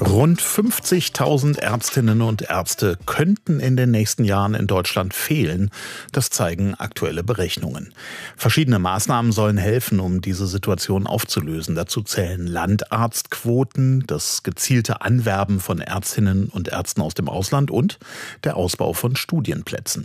Rund 50.000 Ärztinnen und Ärzte könnten in den nächsten Jahren in Deutschland fehlen. Das zeigen aktuelle Berechnungen. Verschiedene Maßnahmen sollen helfen, um diese Situation aufzulösen. Dazu zählen Landarztquoten, das gezielte Anwerben von Ärztinnen und Ärzten aus dem Ausland und der Ausbau von Studienplätzen.